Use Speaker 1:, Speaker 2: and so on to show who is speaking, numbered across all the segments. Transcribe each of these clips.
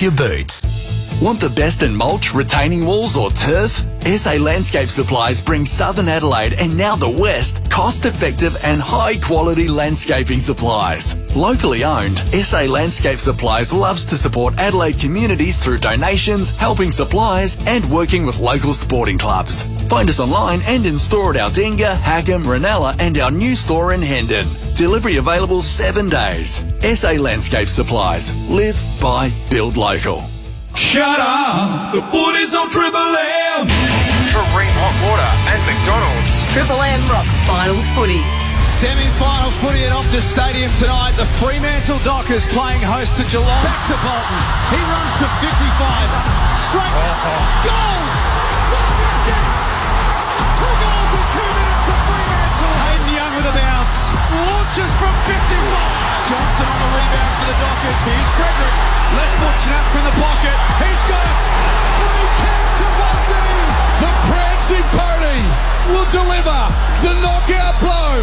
Speaker 1: your boots.
Speaker 2: Want the best in mulch, retaining walls or turf? SA Landscape Supplies brings Southern Adelaide and now the West cost-effective and high-quality landscaping supplies. Locally owned, SA Landscape Supplies loves to support Adelaide communities through donations, helping supplies and working with local sporting clubs. Find us online and in store at our Dinga, Hackham, Ranella and our new store in Hendon. Delivery available 7 days. SA Landscape Supplies. Live, buy, build local.
Speaker 3: Shut up! The footy's on Triple M!
Speaker 4: Kareem Hot Water and McDonald's.
Speaker 5: Triple M rocks finals footy.
Speaker 6: Semi-final footy at Optus Stadium tonight. The Fremantle Dockers playing host to Geelong. Back to Bolton. He runs to 55. Straight. Goals! What about this? 2 goals in 2 minutes for Fremantle. Hayden Young with a bounce. Launches from 55. Johnson on the rebound for the Dockers. Here's Frederick. Left foot snap from the pocket. He's got it. Free kick to Vossi.
Speaker 3: The Pranchy Pony will deliver the knockout blow.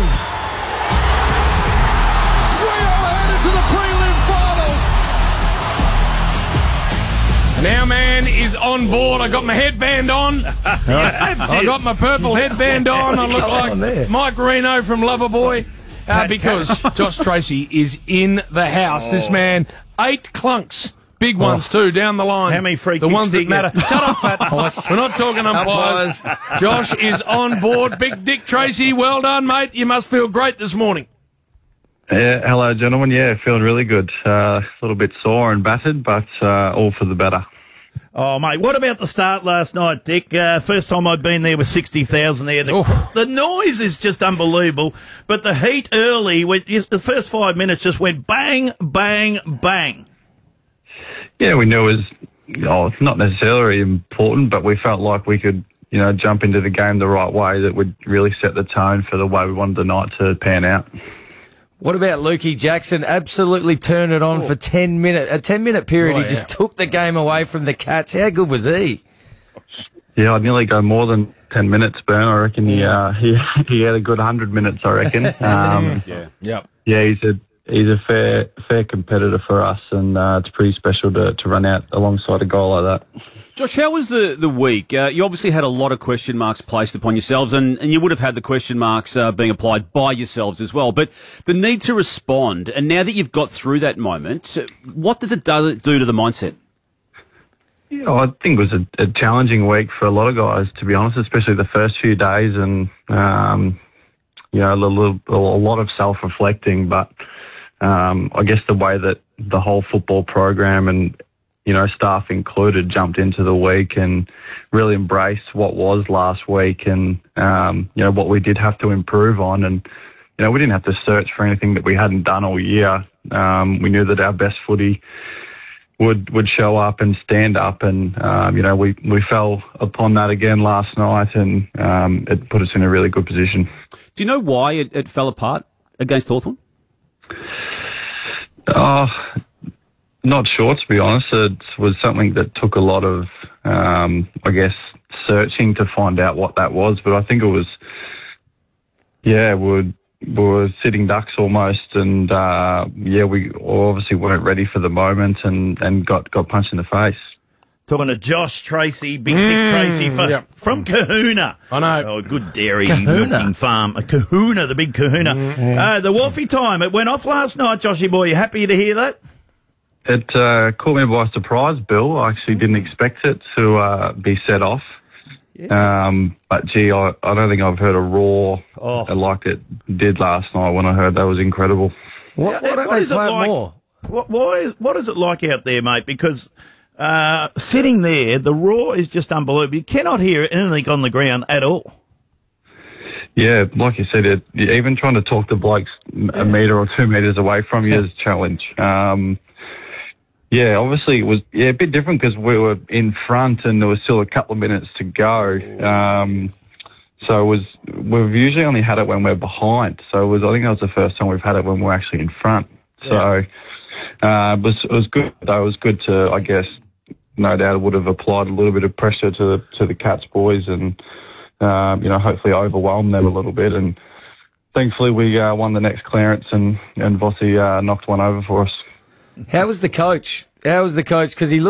Speaker 3: Freo are headed to the prelim final.
Speaker 7: And our man is on board. I got my headband on. I got my purple headband on. I look like Mike Reno from Loverboy. Because Josh Tracy is in the house. This man, 8 clunks. Big ones too, down the line.
Speaker 8: How many free
Speaker 7: the
Speaker 8: kicks
Speaker 7: ones that
Speaker 8: did
Speaker 7: matter. Shut up, fat. We're not talking umpires. Josh is on board. Big Dick Tracy, well done, mate. You must feel great this morning.
Speaker 9: Yeah, hello, gentlemen. Yeah, feeling really good. A little bit sore and battered, but all for the better.
Speaker 8: Oh, mate, what about the start last night, Dick? First time I'd been there with 60,000 there. The noise is just unbelievable, but the heat early, the first 5 minutes just went bang, bang, bang.
Speaker 9: Yeah, we knew it was it's not necessarily important, but we felt like we could, jump into the game the right way that would really set the tone for the way we wanted the night to pan out.
Speaker 10: What about Lukey Jackson? Absolutely turned it on for 10 minutes. A 10-minute period, he just took the game away from the Cats. How good was he?
Speaker 9: Yeah, I'd nearly go more than 10 minutes, Bern. I reckon he had a good 100 minutes, I reckon. Yeah, he's a fair competitor for us, and it's pretty special to run out alongside a goal like that.
Speaker 11: Josh, how was the week? You obviously had a lot of question marks placed upon yourselves, and you would have had the question marks being applied by yourselves as well. But the need to respond, and now that you've got through that moment, what does it do to the mindset?
Speaker 9: Yeah, I think it was a challenging week for a lot of guys, to be honest, especially the first few days, and a lot of self-reflecting. But I guess the way that the whole football program and staff included jumped into the week and really embraced what was last week and what we did have to improve on, and we didn't have to search for anything that we hadn't done all year. We knew that our best footy would show up and stand up, and we fell upon that again last night, and it put us in a really good position.
Speaker 11: Do you know why it fell apart against Hawthorn?
Speaker 9: Not sure, to be honest. It was something that took a lot of, searching to find out what that was. But I think it was, we were sitting ducks almost, and we obviously weren't ready for the moment and got punched in the face.
Speaker 8: Talking to Josh Tracy, Big Dick Tracy from Kahuna.
Speaker 7: I know.
Speaker 8: Oh, good dairy milking farm. Kahuna, the big Kahuna. The Waffy time, it went off last night, Joshy boy. You happy to hear that?
Speaker 9: It caught me by surprise, Bill. I actually didn't expect it to be set off. Yes. But, gee, I don't think I've heard a roar like it did last night when I heard that. Was incredible.
Speaker 8: What is it like? What is it like out there, mate? Because sitting there, the roar is just unbelievable. You cannot hear anything on the ground at all.
Speaker 9: Yeah, like you said, even trying to talk to blokes a metre or 2 metres away from you is a challenge. Obviously it was a bit different because we were in front and there was still a couple of minutes to go. So we've usually only had it when we're behind. So I think that was the first time we've had it when we're actually in front. So it was good. Though. It was good to, I guess, no doubt it would have applied a little bit of pressure to the Cats boys and hopefully overwhelm them a little bit. And thankfully we won the next clearance and Vossi knocked one over for us.
Speaker 10: How was the coach? Because he looked